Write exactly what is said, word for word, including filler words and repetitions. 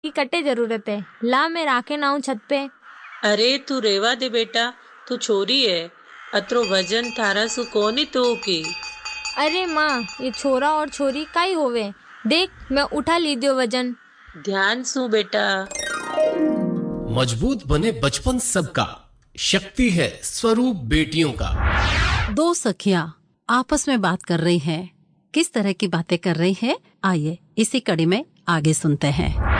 की कटे जरूरत है। ला मैं राखे ना हूँ छत पे। अरे तू रेवा दे बेटा, तू छोरी है, अतरो वजन थारा सु कोनी तो की। अरे माँ, ये छोरा और छोरी काई होवे। देख मैं उठा ली दियो वजन। ध्यान सु बेटा। मजबूत बने बचपन सबका, शक्ति है स्वरूप बेटियों का। दो सखियां आपस में बात कर रही हैं। किस तरह की बातें कर रही हैं, आइए इसी कड़ी में आगे सुनते हैं।